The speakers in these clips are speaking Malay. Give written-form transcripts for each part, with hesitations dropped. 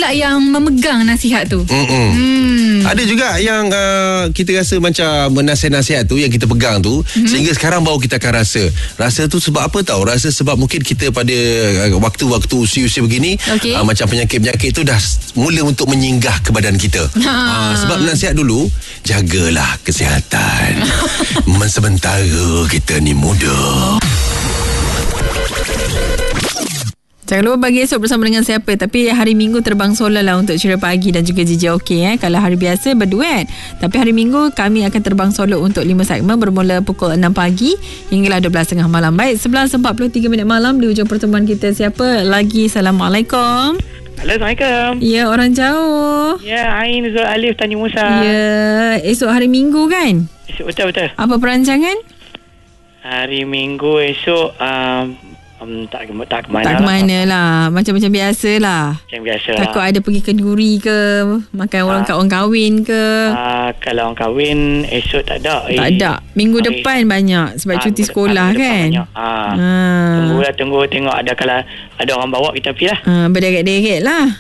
pula yang memegang nasihat tu. Ada juga yang kita rasa macam nasihat-nasihat tu yang kita pegang tu, sehingga sekarang baru kita akan rasa tu sebab apa tahu? Rasa sebab mungkin kita pada waktu-waktu usia-usia begini, macam penyakit-penyakit tu dah mula untuk menyinggah ke badan kita. Sebab nasihat dulu, jagalah kesihatan. Sementara kita ni muda. Jangan lupa bagi esok bersama dengan siapa. Tapi hari Minggu terbang solo lah untuk Ceria Pagi dan juga Gigi Okey. Kalau hari biasa berduet. Tapi hari Minggu kami akan terbang solo untuk 5 segmen bermula pukul 6 pagi hinggalah 12.30 malam. Baik, 11.43 malam di ujung pertemuan kita. Siapa lagi? Assalamualaikum. Halo, Assalamualaikum. Ya, orang jauh. Ya, Ain Zul Alif Tani Musa. Ya, esok hari Minggu kan? Esok betul. Apa perancangan? Hari Minggu esok tak ke mana lah. Macam-macam biasa lah. Macam biasa lah. Takut ada pergi kenduri ke, makan orang kahwin ke. Kalau orang kahwin esok tak ada. Tak ada. Minggu depan banyak sebab cuti sekolah kan. Tunggu tengok ada kalau ada orang bawa kita pergi lah. Berderet-deret lah.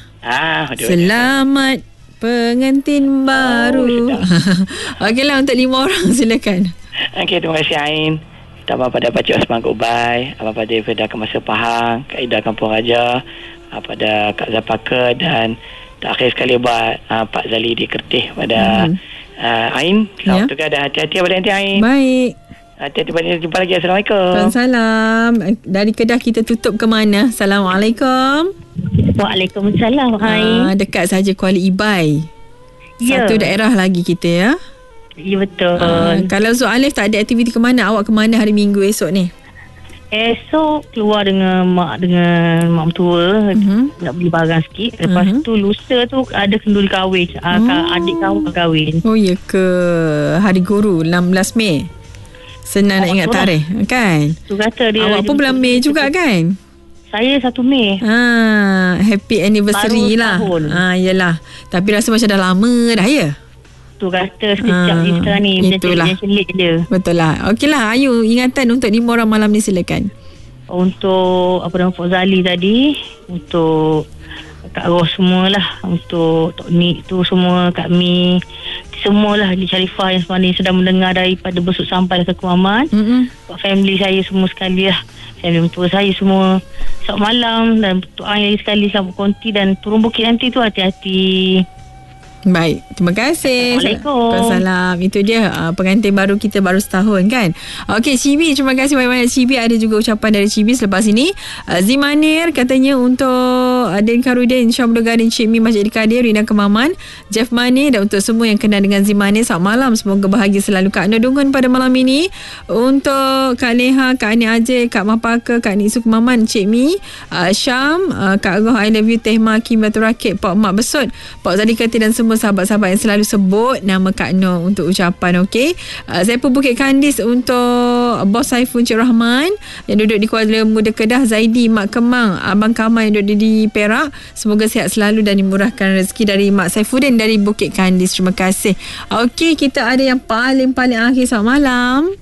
Selamat pengantin baru. Okeylah, untuk 5 orang silakan. Okey, terima kasih Ain. Abang pada Pakcik Osman Kubai, Abang pada Feda Kemasa Pahang, Kak Ida Kampung Raja, pada Kak Zapaka dan terakhir sekali buat Pak Zali di Kertih pada Ain. Selamat tugas dan hati-hati pada nanti Ain. Baik. Hati-hati pada jumpa lagi. Assalamualaikum. Waalaikumsalam. Dari Kedah kita tutup ke mana? Assalamualaikum. Waalaikumsalam. Dekat saja Kuala Ibai. Satu daerah lagi kita ya. Ya, betul. Kalau Zul Alif tak ada aktiviti ke mana, awak ke mana hari Minggu esok ni? Esok keluar dengan mak mentua, nak beli barang sikit. Lepas tu lusa tu ada kenduri kahwin, adik kawan kahwin. Oh ya ke? Hari Guru 16 Mei. Senang nak ingat tarikh kan? Tu kata dia. Awak pun bulan Mei juga kan? Saya 1 Mei. Happy anniversary lah. Yelah. Tapi rasa macam dah lama dah ya? Tu kata sekejap je sekarang ni. Itulah. Betul lah. Okeylah, ayu ingatan untuk 5 orang malam ni silakan. Untuk Fok Zali tadi, untuk Kak Ros semualah, untuk Tok Nik tu semua, Kak Mi, semualah di Sharifah yang sebenarnya sedang mendengar daripada besuk sampai ke Kuaman. Family saya semua sekali lah, family mentua saya semua. Selamat malam dan doa lagi sekali selamat konti dan turun bukit nanti tu hati-hati. Baik, terima kasih. Assalamualaikum. Waalaikumsalam. Itu dia pengantin baru kita baru setahun kan. Okey, Cibi, terima kasih banyak-banyak Cibi. Ada juga ucapan dari Cibi selepas ini. Zimanir katanya untuk Din Karudin, Syamdul Gadin, Cik Mi, Masjid Kadir, Rina Kemaman, Jeff Mani, dan untuk semua yang kenal dengan Zimanir, selamat malam. Semoga bahagia selalu. Kak Nodungan pada malam ini. Untuk Kak Leha, Kak Ani Ajay, Kak Mapaka, Kak Nisu Kemaman, Cik Mi, Syam, Kak Goh, I love you, Teh Kim, Batu Rakit, Pak Mak Besut, Pak Zali Kati dan semua sahabat-sahabat yang selalu sebut nama Kak Noh untuk ucapan. Okey, saya pun Bukit Kandis untuk Bos Saiful Cik Rahman yang duduk di Kuala Muda Kedah, Zaidi, Mak Kemang, Abang Kamal yang duduk di Perak. Semoga sihat selalu dan dimurahkan rezeki dari Mak Saifuddin dari Bukit Kandis. Terima kasih. Okey, kita ada yang paling akhir. Selamat malam.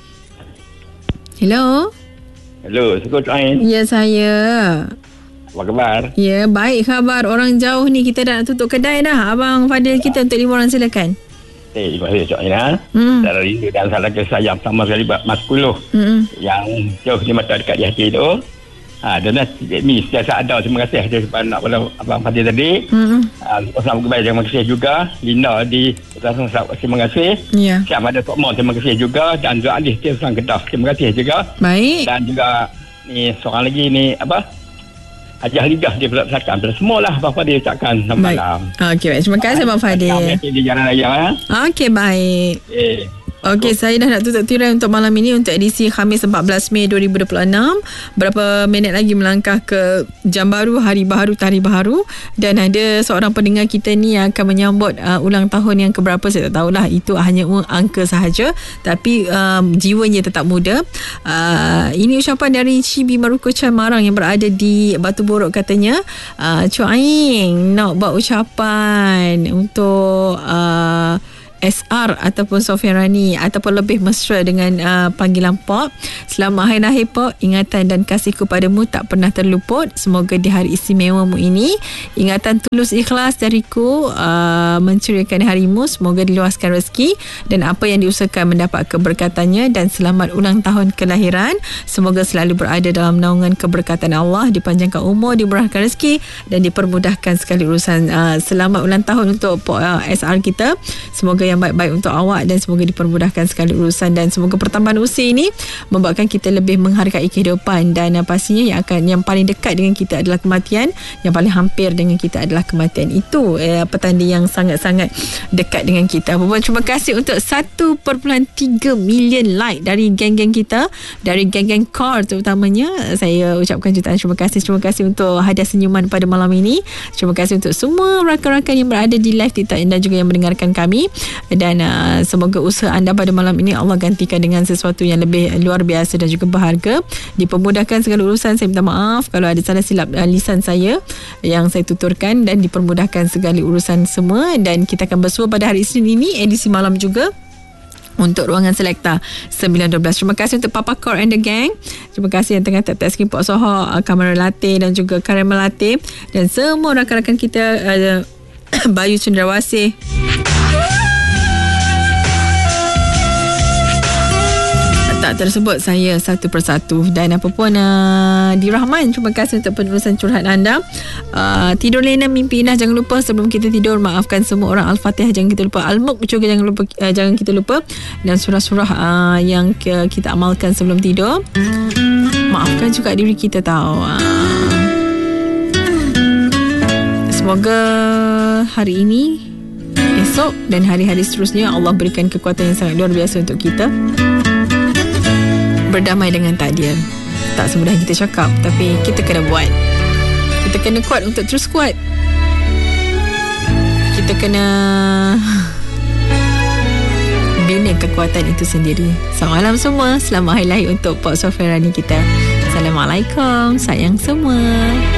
Hello, Assalamualaikum Ain. Ya, saya. Apa khabar? Ya, baik khabar. Orang jauh ni, kita dah nak tutup kedai dah. Abang Fadil kita untuk 5 orang silakan. Terima kasih Cik Aina. Saya rindu dan salah kesayang pertama sekali buat Mas 10 yang jauh di mata dekat di hati tu. Dan Cik Mi sentiasa ada. Terima kasih kepada nak Abang Fadil tadi. Selamat kembali. Terima kasih juga. Linda di Terima kasih. Siap ada Tok Mon. Terima kasih juga. Dan Zul Alif Tiasan Kedah. Terima kasih juga. Baik. Dan juga ni seorang lagi ni Haji Halidah dia bersyakan pada semualah Abang Fadil ucapkan selamat malam. Okey, baik. Terima kasih Abang Fadil. Di Jalan Raya. Okey, baik. Okey, saya dah nak tutup tirai untuk malam ini untuk edisi Khamis 14 Mei 2026. Berapa minit lagi melangkah ke jam baru, hari baru, tarikh baru. Dan ada seorang pendengar kita ni yang akan menyambut ulang tahun yang keberapa, saya tak tahulah. Itu hanya angka sahaja. Tapi jiwanya tetap muda. Ini ucapan dari Cibi Maruko Chan Marang yang berada di Batu Borok katanya. Cuk Aing nak buat ucapan untuk SR ataupun Sofiani ataupun lebih mesra dengan panggilan Pop. Selamat Hari Lahir Pop. Ingatan dan kasihku padamu tak pernah terluput. Semoga di hari istimewamu ini ingatan tulus ikhlas dariku menceriakan harimu. Semoga diluaskan rezeki dan apa yang diusahakan mendapat keberkatannya, dan selamat ulang tahun kelahiran. Semoga selalu berada dalam naungan keberkatan Allah, dipanjangkan umur, dimurahkan rezeki dan dipermudahkan sekali urusan. Selamat ulang tahun untuk SR kita. Semoga yang baik-baik untuk awak dan semoga dipermudahkan sekali urusan, dan semoga pertambahan usia ini membuatkan kita lebih menghargai kehidupan, dan pastinya yang paling dekat dengan kita adalah kematian, yang paling hampir dengan kita adalah kematian. Itu petanda yang sangat-sangat dekat dengan kita. Terima kasih untuk 1.3 million like dari geng-geng kita, dari geng-geng Core terutamanya. Saya ucapkan jutaan terima kasih. Terima kasih untuk hadiah senyuman pada malam ini. Terima kasih untuk semua rakan-rakan yang berada di live TikTok dan juga yang mendengarkan kami, dan semoga usaha anda pada malam ini Allah gantikan dengan sesuatu yang lebih luar biasa dan juga berharga. Dipermudahkan segala urusan. Saya minta maaf kalau ada salah silap lisan saya yang saya tuturkan, dan dipermudahkan segala urusan semua. Dan kita akan bersua pada hari Isnin ini, edisi malam juga, untuk Ruangan Selekta 9.12. Terima kasih untuk Papa Core and the Gang. Terima kasih yang tengah tap screen Pok Soho, Kamera Latte dan juga Caramel Latte, dan semua rakan-rakan kita, Bayu Cendrawasih, tak tersebut saya satu persatu, dan apapun di Rahman, terima kasih untuk penulisan curhat anda. Tidur lena mimpi indah, jangan lupa sebelum kita tidur maafkan semua orang. Al-Fatihah jangan kita lupa, Al-Mulk juga jangan kita lupa, dan surah-surah yang kita amalkan sebelum tidur. Maafkan juga diri kita tahu. Semoga hari ini, esok dan hari-hari seterusnya Allah berikan kekuatan yang sangat luar biasa untuk kita berdamai dengan takdir. Tak semudah yang kita cakap, tapi kita kena buat. Kita kena kuat untuk terus kuat. Kita kena bina kekuatan itu sendiri. Selamat malam semua. Selamat hari lahir untuk Pok Sofiani kita. Assalamualaikum. Sayang semua.